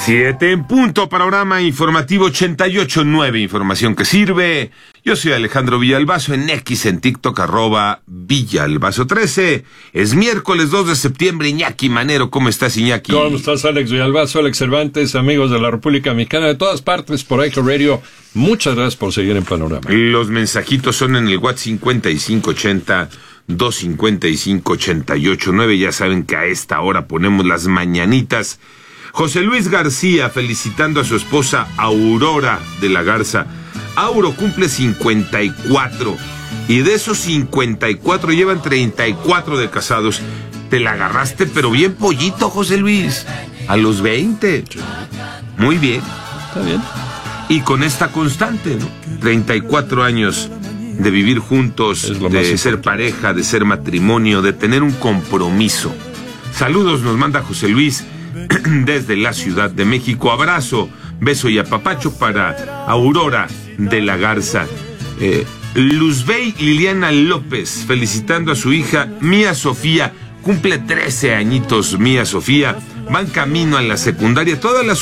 7 en punto, panorama informativo 88.9, información que sirve. Yo soy Alejandro Villalbazo, en X, en TikTok, @Villalbazo13. Es miércoles 2 de septiembre, Iñaki Manero. ¿Cómo estás, Iñaki? ¿Cómo estás, Alex Villalbazo, Alex Cervantes, amigos de la República Mexicana, de todas partes, por Eco Radio? Muchas gracias por seguir en Panorama. Los mensajitos son en el WhatsApp 5580-255-88.9. Ya saben que a esta hora ponemos las mañanitas. José Luis García felicitando a su esposa Aurora de la Garza. Auro cumple 54 y de esos 54 llevan 34 de casados. Te la agarraste pero bien pollito, José Luis, a los 20. Muy bien. Está bien. Y con esta constante, ¿no? 34 años de vivir juntos, de ser pareja, de ser matrimonio, de tener un compromiso. Saludos nos manda José Luis desde la Ciudad de México. Abrazo, beso y apapacho para Aurora de la Garza. Luzbey Liliana López felicitando a su hija Mía Sofía. Cumple 13 añitos Mía Sofía. Van camino a la secundaria. Todas las